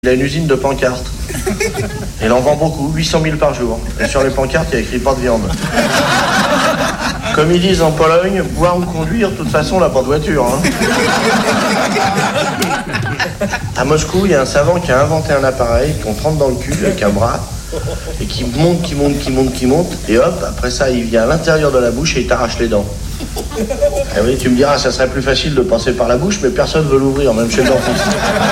Il a une usine de pancartes. Et il en vend beaucoup, 800 000 par jour. Et sur les pancartes, il y a écrit pas de viande. Comme ils disent en Pologne, boire ou conduire, de toute façon, on n'a pas de voiture. Hein. À Moscou, il y a un savant qui a inventé un appareil qu'on trempe dans le cul avec un bras et qui monte. Et hop, après ça, il vient à l'intérieur de la bouche et il t'arrache les dents. Et oui, tu me diras, ça serait plus facile de passer par la bouche, mais personne ne veut l'ouvrir, même chez le dentiste.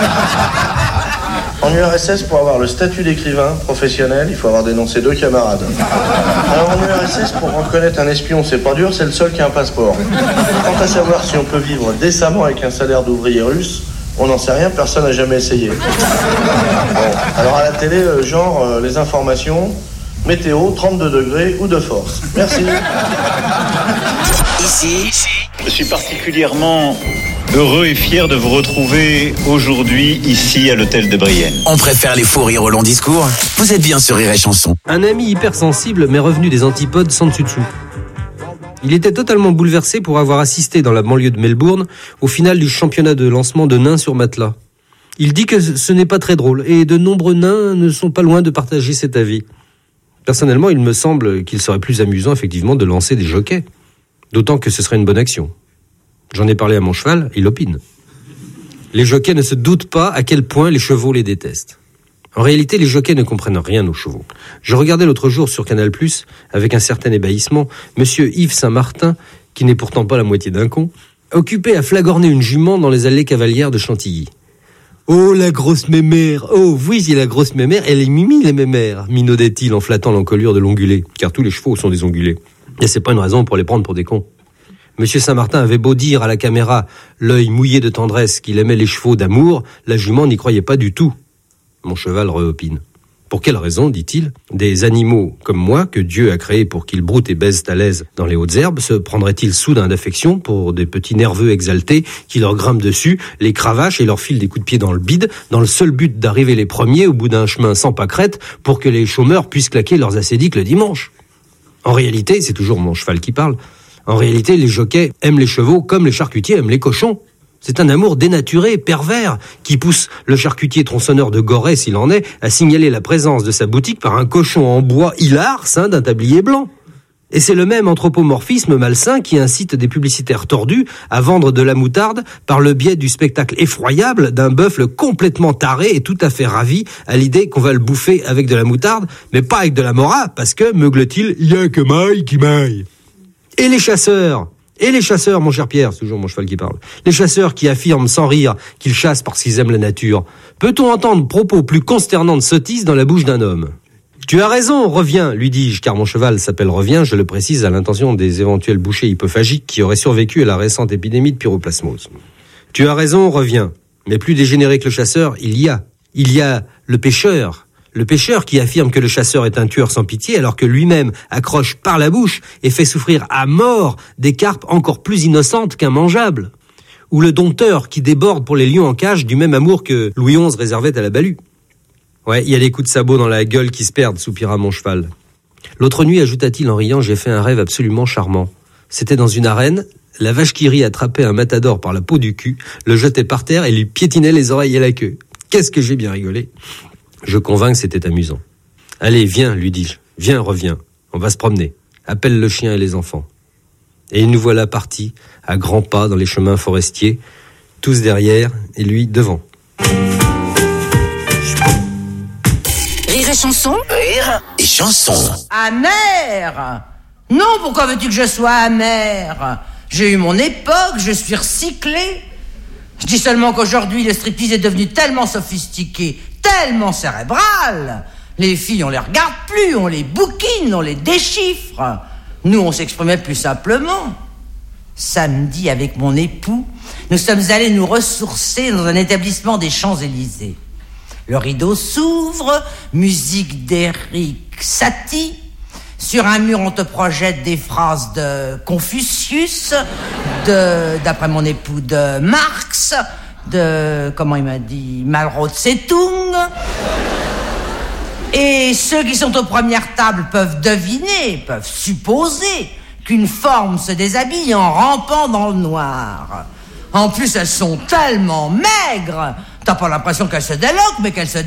En URSS, pour avoir le statut d'écrivain professionnel, il faut avoir dénoncé 2 camarades. Alors en URSS, pour reconnaître un espion, c'est pas dur, c'est le seul qui a un passeport. Quant à savoir si on peut vivre décemment avec un salaire d'ouvrier russe, on n'en sait rien, personne n'a jamais essayé. Bon, alors à la télé, les informations, météo, 32 degrés ou de force. Merci. Ici, je suis particulièrement heureux et fier de vous retrouver aujourd'hui ici à l'hôtel de Brienne. On préfère les fous rires au long discours. Vous êtes bien sur Rire et Chanson. Un ami hypersensible m'est revenu des antipodes sans dessus-dessous. Il était totalement bouleversé pour avoir assisté dans la banlieue de Melbourne au final du championnat de lancement de nains sur matelas. Il dit que ce n'est pas très drôle et de nombreux nains ne sont pas loin de partager cet avis. Personnellement, il me semble qu'il serait plus amusant effectivement de lancer des jockeys. D'autant que ce serait une bonne action. J'en ai parlé à mon cheval, il opine. Les jockeys ne se doutent pas à quel point les chevaux les détestent. En réalité, les jockeys ne comprennent rien aux chevaux. Je regardais l'autre jour sur Canal+, avec un certain ébahissement, monsieur Yves Saint-Martin, qui n'est pourtant pas la moitié d'un con, occupé à flagorner une jument dans les allées cavalières de Chantilly. « Oh, la grosse mémère! Oh, oui, la grosse mémère, elle est mimi, les mémères !» minaudait-il en flattant l'encolure de l'ongulé, car tous les chevaux sont des ongulés. Et c'est pas une raison pour les prendre pour des cons. Monsieur Saint-Martin avait beau dire à la caméra, l'œil mouillé de tendresse, qu'il aimait les chevaux d'amour, la jument n'y croyait pas du tout. Mon cheval reopine. Pour quelle raison, dit-il, des animaux comme moi, que Dieu a créés pour qu'ils broutent et baisent à l'aise dans les hautes herbes, se prendraient-ils soudain d'affection pour des petits nerveux exaltés qui leur grimpent dessus, les cravachent et leur filent des coups de pied dans le bide, dans le seul but d'arriver les premiers au bout d'un chemin sans pâquerette pour que les chômeurs puissent claquer leurs acédiques le dimanche? En réalité, c'est toujours mon cheval qui parle, en réalité, les jockeys aiment les chevaux comme les charcutiers aiment les cochons. C'est un amour dénaturé, pervers, qui pousse le charcutier tronçonneur de Gorée, s'il en est, à signaler la présence de sa boutique par un cochon en bois hilar ceint d'un tablier blanc. Et c'est le même anthropomorphisme malsain qui incite des publicitaires tordus à vendre de la moutarde par le biais du spectacle effroyable d'un bœuf complètement taré et tout à fait ravi à l'idée qu'on va le bouffer avec de la moutarde, mais pas avec de la mora, parce que, meugle-t-il, y a que maille qui maille. Et les chasseurs, mon cher Pierre, c'est toujours mon cheval qui parle, les chasseurs qui affirment sans rire qu'ils chassent parce qu'ils aiment la nature. Peut-on entendre propos plus consternants de sottise dans la bouche d'un homme? Tu as raison, reviens, lui dis-je, car mon cheval s'appelle Reviens, je le précise à l'intention des éventuels bouchers hypophagiques qui auraient survécu à la récente épidémie de pyroplasmose. Tu as raison, reviens, mais plus dégénéré que le chasseur, il y a le pêcheur. Le pêcheur qui affirme que le chasseur est un tueur sans pitié alors que lui-même accroche par la bouche et fait souffrir à mort des carpes encore plus innocentes qu'immangeables. Ou le dompteur qui déborde pour les lions en cage du même amour que Louis XI réservait à la balue. Ouais, il y a des coups de sabot dans la gueule qui se perdent, soupira mon cheval. L'autre nuit, ajouta-t-il en riant, j'ai fait un rêve absolument charmant. C'était dans une arène, la vache qui rit attrapait un matador par la peau du cul, le jetait par terre et lui piétinait les oreilles et la queue. Qu'est-ce que j'ai bien rigolé. Je convainc que c'était amusant. Allez, viens, lui dis-je. Viens, reviens. On va se promener. Appelle le chien et les enfants. Et nous voilà partis, à grands pas dans les chemins forestiers, tous derrière et lui devant. Rire et Chanson. Rire et Chanson. Amer? Non, pourquoi veux-tu que je sois amer? J'ai eu mon époque, je suis recyclé. Je dis seulement qu'aujourd'hui, le striptease est devenu tellement sophistiqué, tellement cérébral. Les filles, on les regarde plus, on les bouquine, on les déchiffre. Nous, on s'exprimait plus simplement. Samedi, avec mon époux, nous sommes allés nous ressourcer dans un établissement des Champs-Élysées. Le rideau s'ouvre, musique d'Éric Satie. Sur un mur, on te projette des phrases de Confucius, d'après mon époux, de Marx, comment il m'a dit, Mao Tse-tung. Et ceux qui sont aux premières tables peuvent deviner, peuvent supposer qu'une forme se déshabille en rampant dans le noir. En plus, elles sont tellement maigres T'as pas l'impression qu'elle se déloque, mais qu'elle se